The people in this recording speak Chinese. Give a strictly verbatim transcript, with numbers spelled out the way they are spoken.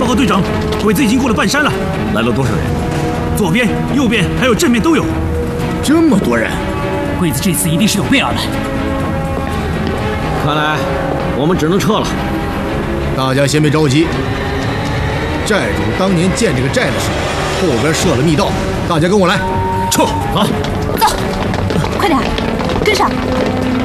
报告队长，鬼子已经过了半山了。 来了多少人？ 左边、右边还有正面都有。 这么多人， 鬼子这次一定是有备而来。 看来我们只能撤了。 大家先别着急。寨主当年建这个寨的时候，后边设了密道，大家跟我来，撤！ 啊， 走，快点，跟上。